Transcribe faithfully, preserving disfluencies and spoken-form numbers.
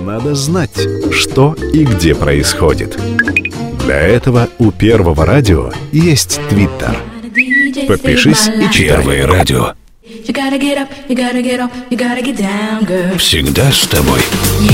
надо знать, что и где происходит. Для этого у Первого радио есть Твиттер. Подпишись и читай. Первое радио. Всегда с тобой.